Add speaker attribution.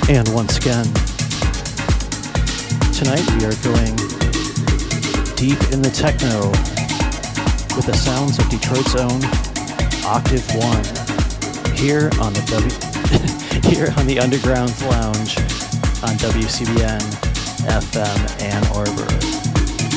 Speaker 1: And once again, tonight we are going deep in the techno with the sounds of Detroit's own Octave One here on the here on the Underground Lounge on WCBN FM Ann Arbor.